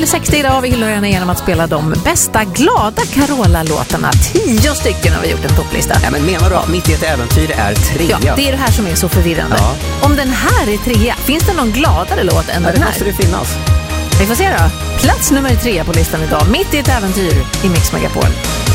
fyller 60 idag. Vi hyllar henne genom att spela de bästa glada Carola-låtarna. 10 stycken har vi gjort en topplista. Ja, men menar du att Mitt i ett äventyr är trea? Ja, det är det här som är så förvirrande. Ja. Om den här är trea, finns det någon gladare låt än den här? Det måste det finnas. Vi får se då. Plats nummer 3 på listan idag. Mitt i ett äventyr i Mix Megapol.